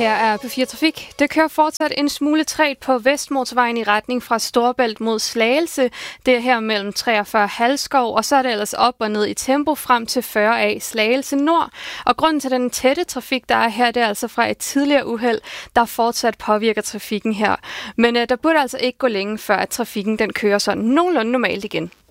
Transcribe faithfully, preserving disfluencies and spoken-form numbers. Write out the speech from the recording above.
Her er P fire Trafik. Det kører fortsat en smule trægt på Vestmotorvejen i retning fra Storebælt mod Slagelse. Det er her mellem treogfyrre Halskov, og så er det ellers op og ned i tempo frem til fyrre A Slagelse Nord. Og grunden til den tætte trafik, der er her, det er altså fra et tidligere uheld, der fortsat påvirker trafikken her. Men øh, der burde altså ikke gå længe før, at trafikken den kører sådan nogenlunde normalt igen.